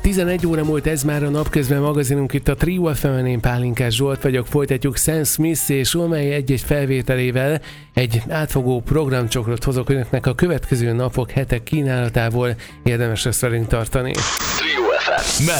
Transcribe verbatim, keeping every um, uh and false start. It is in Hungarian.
tizenegy óra múlt, ez már a Napközben magazinunk, itt a Trio ef em-en, én Pálinkás Zsolt vagyok, folytatjuk Sam Smith és Omei egy-egy felvételével. Egy átfogó programcsokrot hozok önöknek a következő napok, hetek kínálatából, érdemes lesz velünk tartani. Trio ef em.